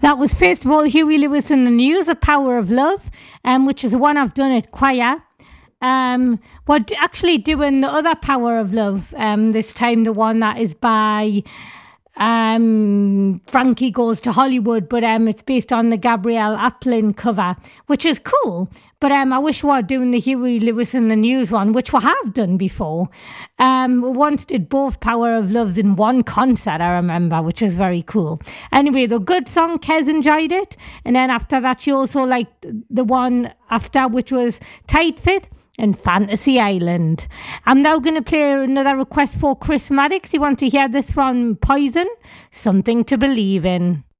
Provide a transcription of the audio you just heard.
That was first of all Huey Lewis and the News, The Power of Love, which is the one I've done at choir. We're actually doing the other Power of Love, this time the one that is by Frankie Goes to Hollywood, but it's based on the Gabrielle Aplin cover, which is cool. But I wish we were doing the Huey Lewis and the News one, which we have done before. We once did both Power of Loves in one concert, I remember, which is very cool. Anyway, the good song, Kez enjoyed it. And then after that, she also liked the one after, which was Tight Fit and Fantasy Island. I'm now going to play another request for Chris Maddox. You want to hear this from Poison? Something to Believe In.